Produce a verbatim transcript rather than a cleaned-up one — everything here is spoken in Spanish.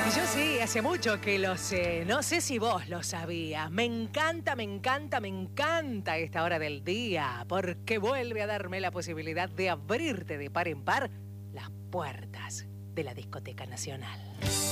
Yo sí, hace mucho que lo sé. No sé si vos lo sabías. Me encanta, me encanta, me encanta esta hora del día, porque vuelve a darme la posibilidad de abrirte de par en par las puertas de la Discoteca Nacional.